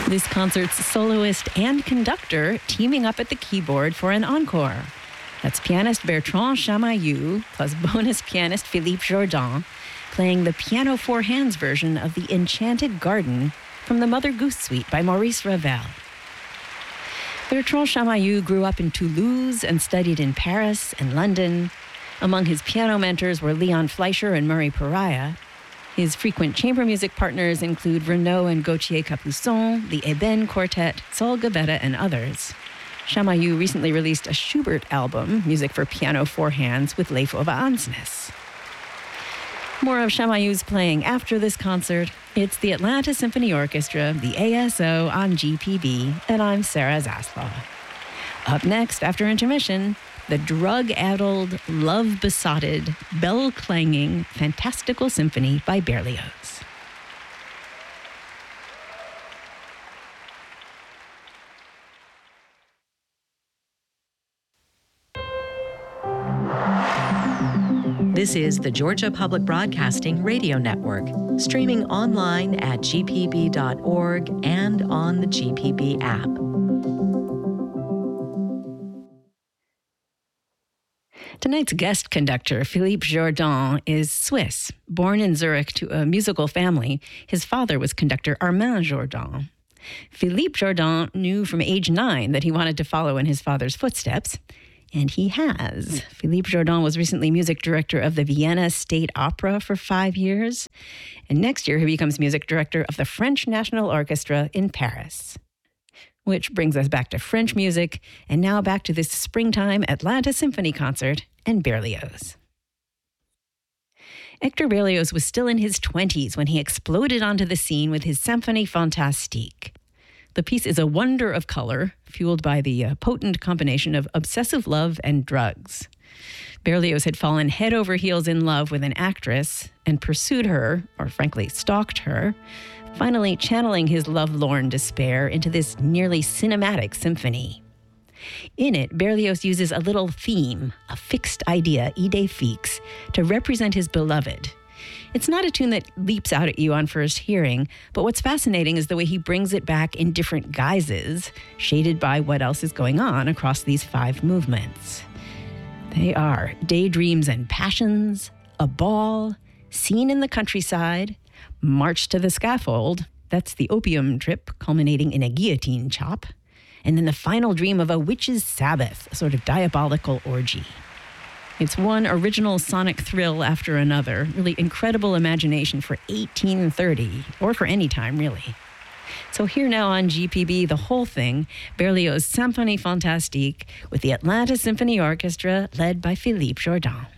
This concert's soloist and conductor teaming up at the keyboard for an encore. That's pianist Bertrand Chamayou plus bonus pianist Philippe Jourdan playing the piano four hands version of The Enchanted Garden from the Mother Goose Suite by Maurice Ravel. Bertrand Chamayou grew up in Toulouse and studied in Paris and London. Among his piano mentors were Leon Fleischer and Murray Pariah. His frequent chamber music partners include Renaud and Gauthier Capuçon, the Eben Quartet, Saul Gabetta, and others. Chamayou recently released a Schubert album, music for piano four hands, with Leif Ove Ansnes. More of Chamayou's playing after this concert. It's the Atlanta Symphony Orchestra, the ASO on GPB, and I'm Sarah Zaslav. Up next, after intermission, the drug-addled, love-besotted, bell-clanging, fantastical symphony by Berlioz. This is the Georgia Public Broadcasting Radio Network, streaming online at gpb.org and on the GPB app. Tonight's guest conductor, Philippe Jourdan, is Swiss. Born in Zurich to a musical family, his father was conductor Armand Jourdan. Philippe Jourdan knew from age 9 that he wanted to follow in his father's footsteps, and he has. Philippe Jourdan was recently music director of the Vienna State Opera for 5 years, and next year he becomes music director of the French National Orchestra in Paris. Which brings us back to French music, and now back to this springtime Atlanta Symphony concert and Berlioz. Hector Berlioz was still in his 20s when he exploded onto the scene with his Symphonie Fantastique. The piece is a wonder of color, fueled by the potent combination of obsessive love and drugs. Berlioz had fallen head over heels in love with an actress and pursued her, or frankly stalked her, finally channeling his lovelorn despair into this nearly cinematic symphony. In it, Berlioz uses a little theme, a fixed idea, idée fixe, to represent his beloved. It's not a tune that leaps out at you on first hearing, but what's fascinating is the way he brings it back in different guises, shaded by what else is going on across these 5 movements. They are daydreams and passions, a ball, scene in the countryside, march to the scaffold, that's the opium trip culminating in a guillotine chop, and then the final dream of a witch's sabbath, a sort of diabolical orgy. It's one original sonic thrill after another, really incredible imagination for 1830, or for any time, really. So here now on GPB, the whole thing, Berlioz' Symphonie Fantastique with the Atlanta Symphony Orchestra led by Philippe Jourdan.